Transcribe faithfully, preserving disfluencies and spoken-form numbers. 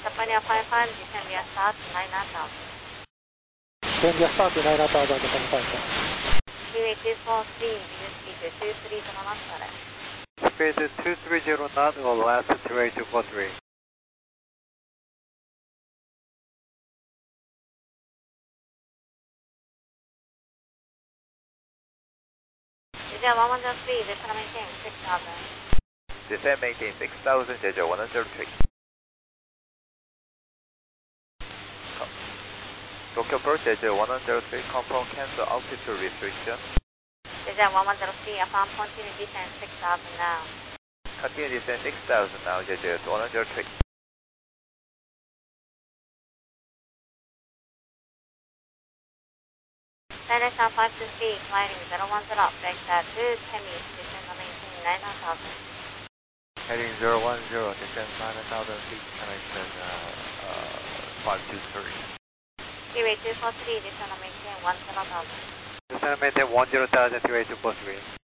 Japan five five, descend via start nine nine thousand. Descend via start nine nine thousand, Japan five five. Freeway two four three, view speed two three zero knots, correct. Speed two three zero knot or last two eight two four three. Descend one one zero three, descend maintain six thousand. Descend maintain six thousand, Jeju one zero three. Tokyo Approach, Jeju one zero three, confirm cancel altitude restriction. Descend one one zero three, affirm continue descend six thousand now. Continue descend six thousand now, Jeju one zero three. China South five two three, climbing zero one zero, backside two, Temi, descend and maintain nine nine thousand. Heading zero one zero, descend nine thousand feet, connection uh, uh, five two three. Freeway two four three, descend and maintain one zero thousand. Descend and maintain one zero thousand, two eight two four three.